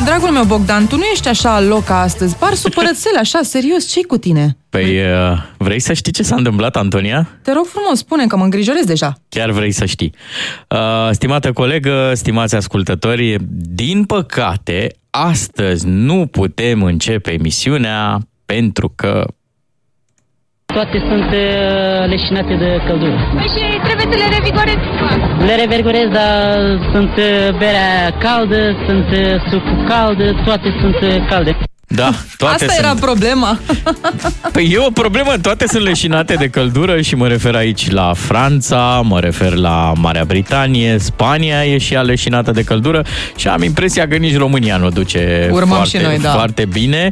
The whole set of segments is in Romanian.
Dragul meu, Bogdan, tu nu ești așa loca astăzi. Par supărățel, așa, serios, ce-i cu tine? Păi, vrei să știi ce s-a întâmplat, Antonia? Te rog frumos, spune că mă îngrijorez deja. Chiar vrei să știi. Stimată colegă, stimați ascultători, din păcate, astăzi nu putem începe emisiunea pentru că... Toate sunt leșinate de căldură. Păi și trebuie să le revigorezi. Le revigorez, dar sunt berea caldă, sunt supul cald, toate sunt calde. Da, toate Asta sunt... era problema. Păi e o problemă, toate sunt leșinate de căldură și mă refer aici la Franța, mă refer la Marea Britanie, Spania e și ea leșinată de căldură și am impresia că nici România nu duce foarte bine.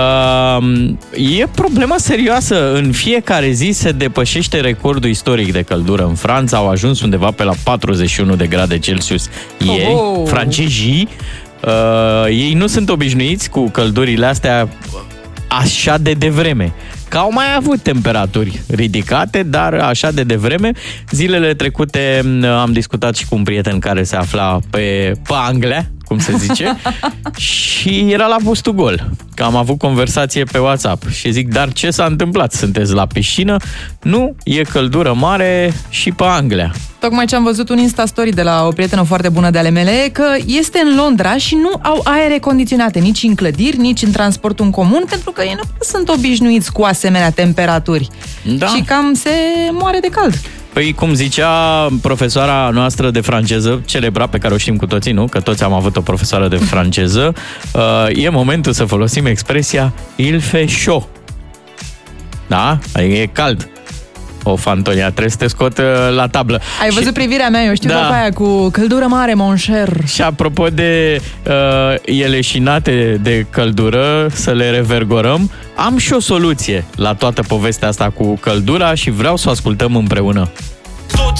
E problemă serioasă. În fiecare zi se depășește recordul istoric de căldură în Franța, au ajuns undeva pe la 41 de grade Celsius ieri. Francezii ei nu sunt obișnuiți cu căldurile astea așa de devreme. Că au mai avut temperaturi ridicate, dar așa de devreme. Zilele trecute am discutat și cu un prieten care se afla pe Anglia, cum se zice, și era la postul gol. Că am avut conversație pe WhatsApp și zic, dar ce s-a întâmplat? Sunteți la piscină? Nu, e căldură mare și pe Anglia. Tocmai ce am văzut un Insta-story de la o prietenă foarte bună de ale mele, că este în Londra și nu au aere condiționate, nici în clădiri, nici în transportul în comun, pentru că ei nu sunt obișnuiți cu asemenea temperaturi. Da. Și cam se moare de cald. Păi, cum zicea profesoara noastră de franceză, celebra, pe care o știm cu toții, nu? Că toți am avut o profesoară de franceză, e momentul să folosim expresia il fait chaud. Da? Adică e cald. Antonia, trebuie să te scot la tablă. Ai văzut privirea mea, eu știu vorba aia cu căldură mare, mon cher. Și apropo de leșinate de căldură, să le revergorăm, am și o soluție la toată povestea asta cu căldura și vreau să o ascultăm împreună.